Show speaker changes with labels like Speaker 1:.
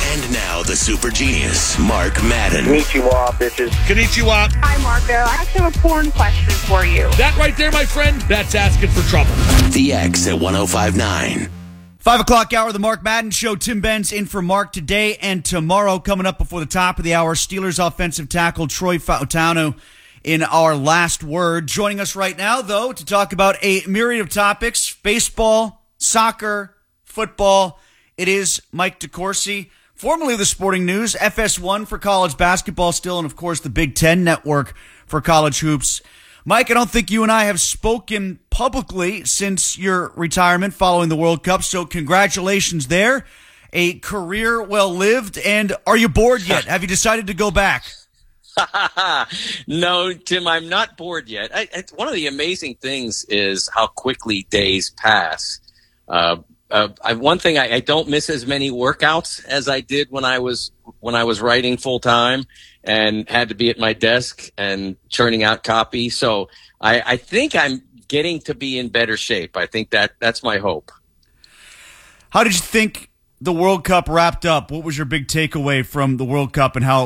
Speaker 1: And now the super genius, Mark Madden.
Speaker 2: Konnichiwa, bitches.
Speaker 3: Konnichiwa.
Speaker 4: Hi, Marco. I actually have a porn question for you.
Speaker 3: That right there, my friend, that's asking for trouble.
Speaker 1: The X at 105.9.
Speaker 5: 5 o'clock hour, the Mark Madden Show. Tim Benz in for Mark today and tomorrow. Coming up before the top of the hour, Steelers offensive tackle Troy Fautanu in our last word. Joining us right now, though, to talk about a myriad of topics, baseball, soccer, football. It is Mike DeCourcy, formerly of the Sporting News, FS1 for college basketball still, and of course the Big Ten Network for college hoops. Mike, I don't think you and I have spoken publicly since your retirement following the World Cup, so congratulations there. A career well-lived, and are you bored yet? Have you decided to go back?
Speaker 6: No, Tim, I'm not bored yet. One of the amazing things is how quickly days pass. One thing, I don't miss as many workouts as I did when I was writing full time and had to be at my desk and churning out copy. So I think I'm getting to be in better shape. I think that's my hope.
Speaker 5: How did you think the World Cup wrapped up? What was your big takeaway from the World Cup and how